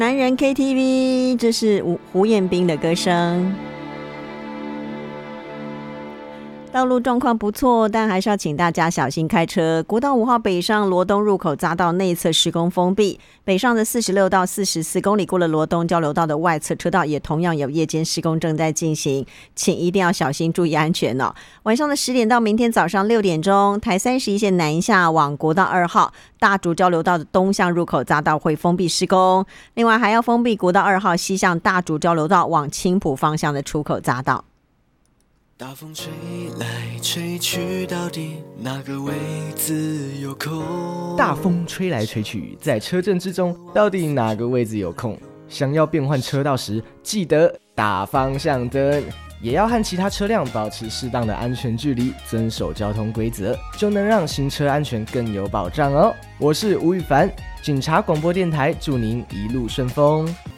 男人 KTV， 这是胡彦斌的歌声。道路状况不错，但还是要请大家小心开车。国道5号北上罗东入口匝道内侧施工封闭，北上的46到44公里过了罗东交流道的外侧车道也同样有夜间施工正在进行，请一定要小心注意安全哦。晚上的10点到明天早上6点钟，台31线南下往国道2号大竹交流道的东向入口匝道会封闭施工，另外还要封闭国道2号西向大竹交流道往青埔方向的出口匝道。 大风吹来吹去，到底哪个位置有空？ 大风吹来吹去，在车阵之中，到底哪个位置有空？想要变换车道时，记得打方向灯，也要和其他车辆保持适当的安全距离，遵守交通规则，就能让行车安全更有保障哦。我是吴宇凡，警察广播电台，祝您一路顺风。